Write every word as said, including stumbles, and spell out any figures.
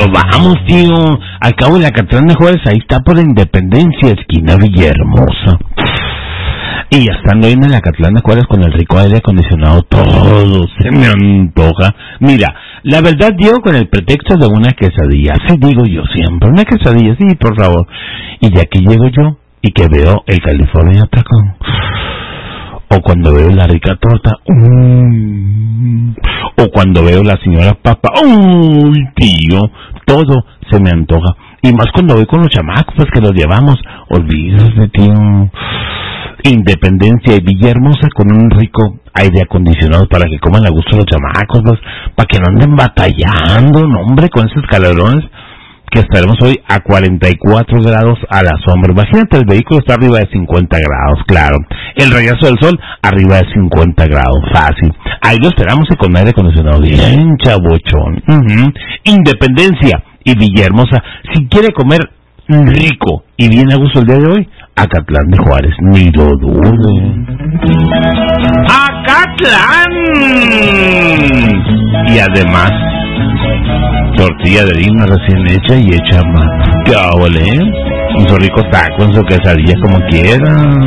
Pero vamos, tío, al cabo de Acatlán de Juárez, ahí está por Independencia, esquina Villahermosa. Y ya estando ahí en el Acatlán de Juárez con el rico aire acondicionado, todo se me antoja. Mira, la verdad llego con el pretexto de una quesadilla, así digo yo siempre, una quesadilla, sí, por favor. Y ya que llego yo y que veo el California Tacón, o cuando veo la rica torta, um, o cuando veo la señora papa, uy, tío, todo se me antoja. Y más cuando voy con los chamacos, pues que los llevamos, olvídate, tío. Independencia y Villahermosa con un rico aire acondicionado para que coman a gusto los chamacos, pues, para que no anden batallando, no, hombre, con esos calorones que estaremos hoy a cuarenta y cuatro grados a la sombra. Imagínate, el vehículo está arriba de cincuenta grados, claro. El rayazo del sol arriba de cincuenta grados, fácil. Ahí lo esperamos y con aire acondicionado, bien chabochón. Uh-huh. Independencia y Villahermosa, si quiere comer rico y bien a gusto el día de hoy, Acatlán de Juárez, ni lo dudo. ¡Acatlán! Y además, tortilla de harina recién hecha y hecha a mano. ¡Qué ole! Un rico taco en su quesadilla como quiera.